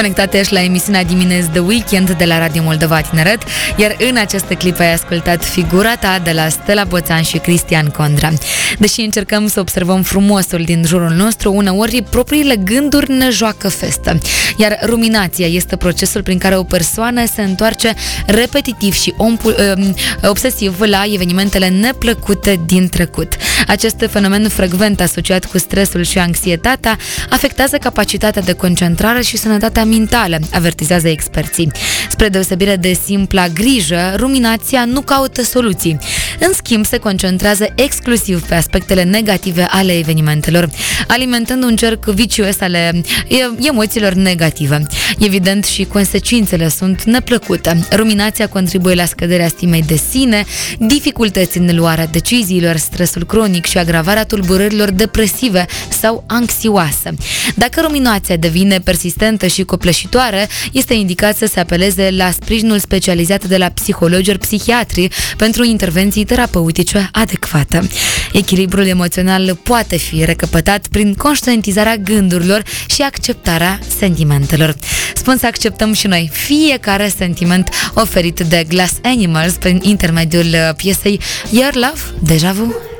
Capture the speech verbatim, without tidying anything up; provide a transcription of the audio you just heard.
Conectate și la emisiunea Dimineți The Weekend de la Radio Moldova Tineret, iar în această clipă ai ascultat Figura ta de la Stella Boțan și Cristian Condra. Deși încercăm să observăm frumosul din jurul nostru, uneori propriile gânduri ne joacă festă. Iar ruminația este procesul prin care o persoană se întoarce repetitiv și obsesiv la evenimentele neplăcute din trecut. Acest fenomen frecvent asociat cu stresul și anxietatea afectează capacitatea de concentrare și sănătatea mentală, avertizează experții. Spre deosebire de simpla grijă, ruminația nu caută soluții. În schimb, se concentrează exclusiv pe aspectele negative ale evenimentelor, alimentând un cerc vicios ale emoțiilor negative. Evident, și consecințele sunt neplăcute. Ruminația contribuie la scăderea stimei de sine, dificultăți în luarea deciziilor, stresul cronic și agravarea tulburărilor depresive sau anxioase. Dacă ruminația devine persistentă și copleșitoare, este indicat să se apeleze la sprijinul specializat de la psihologi ori psihiatri pentru intervenții terapeutice adecvate. Echilibrul emoțional poate fi recăpătat prin conștientizarea gândurilor și acceptarea sentimentelor. Spun să acceptăm și noi fiecare sentiment oferit de Glass Animals prin intermediul piesei Your Love, Deja Vu.